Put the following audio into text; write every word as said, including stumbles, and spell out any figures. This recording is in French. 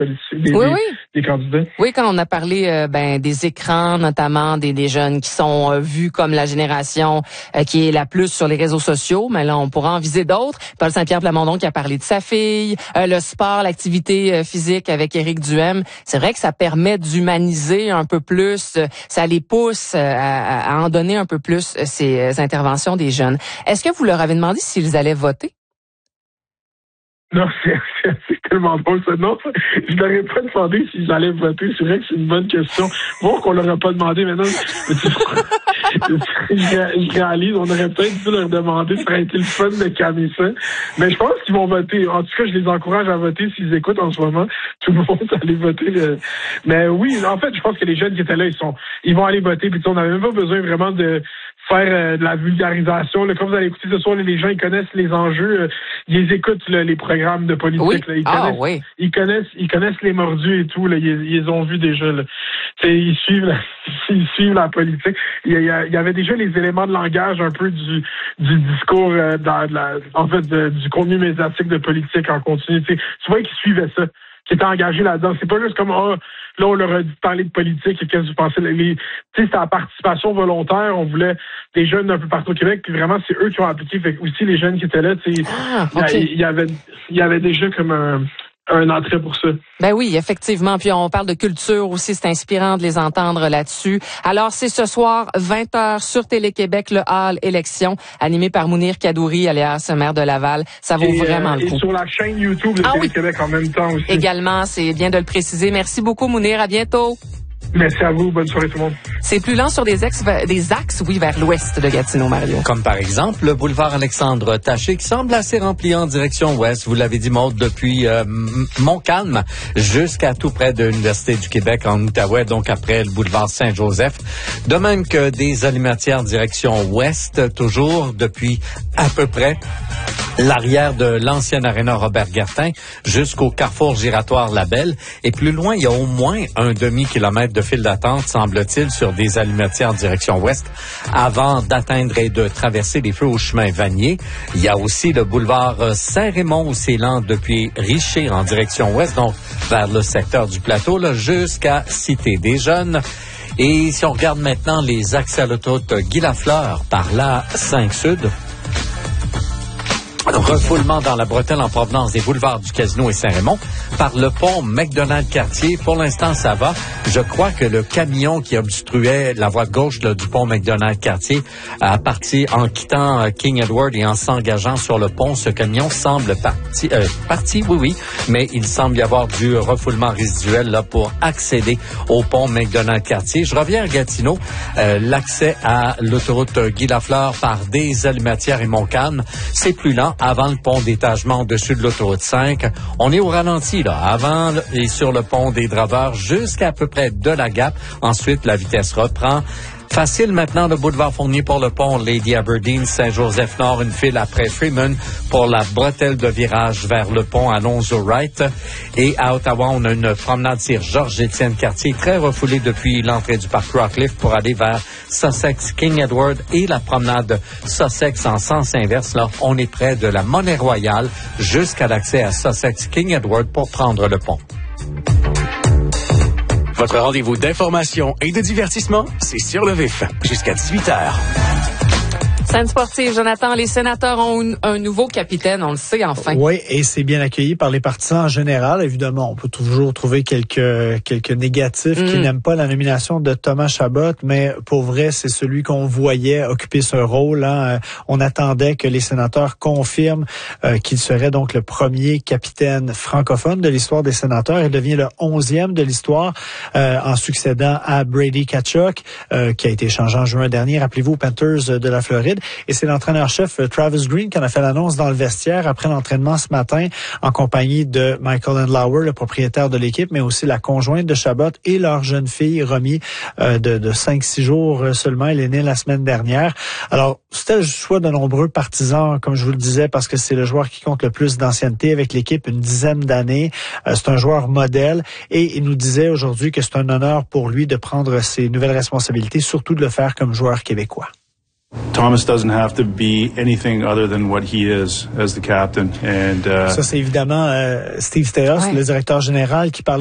des, oui, des, oui. des candidats. Oui, quand on a parlé euh, ben des écrans, notamment des, des jeunes qui sont euh, vus comme la génération euh, qui est la plus sur les réseaux sociaux, mais là, on pourra en viser d'autres. Paul Saint-Pierre Plamondon qui a parlé de sa fille, euh, le sport, l'activité euh, physique avec Éric Duhem. C'est vrai que ça permet d'humaniser un peu plus, euh, ça les pousse euh, à, à en donner un peu plus euh, ces euh, interventions des jeunes. Est-ce que vous leur avez demandé s'ils allaient voter? Non, c'est, c'est, c'est tellement drôle, ça. Non, je leur ai pas demandé s'ils allaient voter. C'est vrai que c'est une bonne question. Bon qu'on leur a pas demandé maintenant. je, je réalise, on aurait peut-être dû leur demander, ça aurait été le fun de calmer ça. Mais je pense qu'ils vont voter. En tout cas, je les encourage à voter s'ils écoutent en ce moment. Tout le monde va aller voter. Le... Mais oui, en fait, je pense que les jeunes qui étaient là, ils sont, ils vont aller voter. Puis on n'avait même pas besoin vraiment de faire euh, de la vulgarisation. Là, comme vous allez écouter ce soir, là, les gens, ils connaissent les enjeux. Euh, ils écoutent là, les programmes de politique. Oui. Là, ils, ah, connaissent, oui. ils connaissent ils connaissent les mordus et tout. Là, ils, ils ont vu déjà. Là. Ils suivent la, ils suivent la politique. Il y, a, il y avait déjà les éléments de langage un peu du, du discours, euh, dans, de la, en fait, de, du contenu médiatique de politique en continu. Tu vois qu'ils suivaient ça, qui étaient engagés là-dedans. C'est pas juste comme oh, là, on leur a dit de parler de politique et qu'est-ce que vous pensez? Les, tu sais, c'était la participation volontaire. On voulait des jeunes un peu partout au Québec, puis vraiment, c'est eux qui ont appliqué. Fait que aussi, les jeunes qui étaient là, tu sais, ah, okay. il y avait, il y avait déjà comme un, un entrée pour ça. Ben oui, effectivement. Puis on parle de culture aussi, c'est inspirant de les entendre là-dessus. Alors, c'est ce soir, vingt heures sur Télé-Québec, le Hall Élection, animé par Mounir Kadouri, alias maire de Laval. Ça vaut et, vraiment euh, le coup. Et sur la chaîne YouTube de ah, Télé-Québec oui. en même temps aussi. Également, c'est bien de le préciser. Merci beaucoup, Mounir. À bientôt. Merci à vous. Bonne soirée tout le monde. C'est plus lent sur des, ex, des axes, oui, vers l'ouest de Gatineau, Mario. Comme par exemple le boulevard Alexandre Taché qui semble assez rempli en direction ouest. Vous l'avez dit, Maude, depuis euh, Montcalm jusqu'à tout près de l'Université du Québec en Outaouais, donc après le boulevard Saint-Joseph. De même que des alimentaires direction ouest, toujours depuis à peu près l'arrière de l'ancienne aréna Robert-Gartin jusqu'au carrefour giratoire Labelle. Et plus loin, il y a au moins un demi-kilomètre de file d'attente, semble-t-il, sur des alimentières en direction ouest avant d'atteindre et de traverser les feux au chemin Vanier. Il y a aussi le boulevard Saint-Raymond où c'est lent depuis Richer en direction ouest, donc vers le secteur du plateau, là, jusqu'à Cité des Jeunes. Et si on regarde maintenant les accès à l'autoroute Guy Lafleur par la cinq Sud, refoulement dans la bretelle en provenance des boulevards du Casino et Saint-Raymond par le pont McDonald-Cartier. Pour l'instant, ça va. Je crois que le camion qui obstruait la voie de gauche là, du pont McDonald-Cartier a parti en quittant euh, King Edward et en s'engageant sur le pont. Ce camion semble parti, euh, parti, oui, oui, mais il semble y avoir du refoulement résiduel là pour accéder au pont McDonald-Cartier. Je reviens à Gatineau. Euh, l'accès à l'autoroute Guy Lafleur par des Allumettières et Montcalm, c'est plus lent. Avant le pont d'étagement au-dessus de l'autoroute cinq. On est au ralenti, là, avant et sur le pont des Draveurs jusqu'à à peu près de la Gap. Ensuite, la vitesse reprend. Facile maintenant le boulevard Fournier pour le pont Lady Aberdeen, Saint-Joseph-Nord, une file après Freeman pour la bretelle de virage vers le pont Alonzo Wright. Et à Ottawa, on a une promenade sur Georges-Étienne Cartier très refoulée depuis l'entrée du parc Rockcliffe pour aller vers Sussex King Edward et la promenade Sussex en sens inverse. Là, on est près de la Monnaie Royale jusqu'à l'accès à Sussex King Edward pour prendre le pont. Votre rendez-vous d'information et de divertissement, c'est Sur le Vif, jusqu'à dix-huit heures. Scène sportive, Jonathan, les sénateurs ont un, un nouveau capitaine, on le sait enfin. Oui, et c'est bien accueilli par les partisans en général. Évidemment, on peut toujours trouver quelques quelques négatifs mm. qui n'aiment pas la nomination de Thomas Chabot, mais pour vrai, c'est celui qu'on voyait occuper ce rôle. Hein. On attendait que les sénateurs confirment euh, qu'il serait donc le premier capitaine francophone de l'histoire des sénateurs. Il devient le onzième de l'histoire euh, en succédant à Brady Tkachuk, euh, qui a été échangé en juin dernier, rappelez-vous, aux Panthers de la Floride. Et c'est l'entraîneur-chef Travis Green qui en a fait l'annonce dans le vestiaire après l'entraînement ce matin en compagnie de Michael Andlauer, le propriétaire de l'équipe, mais aussi la conjointe de Chabot et leur jeune fille, Romy, euh, de, de cinq six jours seulement. Elle est née la semaine dernière. Alors, c'était le choix de nombreux partisans, comme je vous le disais, parce que c'est le joueur qui compte le plus d'ancienneté avec l'équipe, une dizaine d'années. Euh, c'est un joueur modèle et il nous disait aujourd'hui que c'est un honneur pour lui de prendre ses nouvelles responsabilités, surtout de le faire comme joueur québécois. Thomas doesn't have to be anything other than what he is as the captain. And uh, ça, c'est évidemment euh, Steve Staios, ouais. le directeur général, qui parle